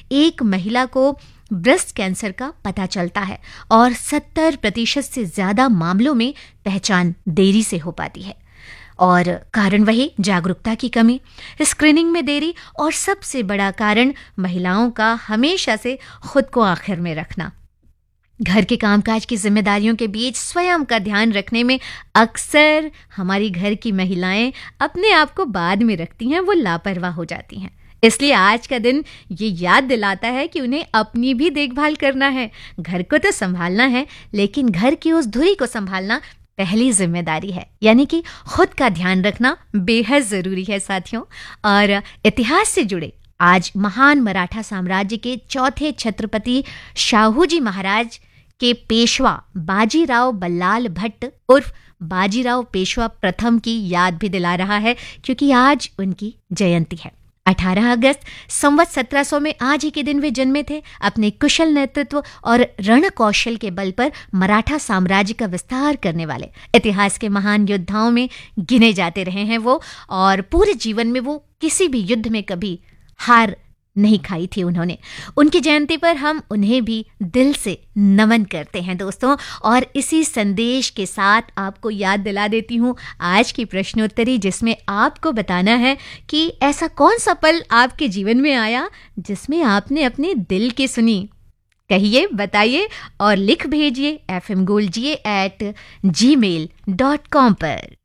एक महिला को ब्रेस्ट कैंसर का पता चलता है और 70% से ज्यादा मामलों में पहचान देरी से हो पाती है। और कारण वही जागरूकता की कमी, स्क्रीनिंग में देरी और सबसे बड़ा कारण महिलाओं का हमेशा से खुद को आखिर में रखना। घर के कामकाज की जिम्मेदारियों के बीच स्वयं का ध्यान रखने में अक्सर हमारी घर की महिलाएं अपने आप को बाद में रखती हैं, वो लापरवाह हो जाती हैं। इसलिए आज का दिन ये याद दिलाता है कि उन्हें अपनी भी देखभाल करना है। घर को तो संभालना है, लेकिन घर की उस धुरी को संभालना पहली जिम्मेदारी है, यानी कि खुद का ध्यान रखना बेहद जरूरी है साथियों। और इतिहास से जुड़े आज महान मराठा साम्राज्य के चौथे छत्रपति शाहूजी महाराज के पेशवा बाजीराव बल्लाल भट्ट उर्फ बाजीराव पेशवा प्रथम की याद भी दिला रहा है, क्योंकि आज उनकी जयंती है। 18 अगस्त संवत 1700 में आज ही के दिन वे जन्मे थे। अपने कुशल नेतृत्व और रण कौशल के बल पर मराठा साम्राज्य का विस्तार करने वाले इतिहास के महान योद्धाओं में गिने जाते रहे हैं वो, और पूरे जीवन में वो किसी भी युद्ध में कभी हार नहीं खाई थी उन्होंने। उनकी जयंती पर हम उन्हें भी दिल से नमन करते हैं दोस्तों। और इसी संदेश के साथ आपको याद दिला देती हूँ आज की प्रश्नोत्तरी, जिसमें आपको बताना है कि ऐसा कौन सा पल आपके जीवन में आया जिसमें आपने अपने दिल की सुनी। कहिए, बताइए और लिख भेजिए fmgolji@gmail.com पर।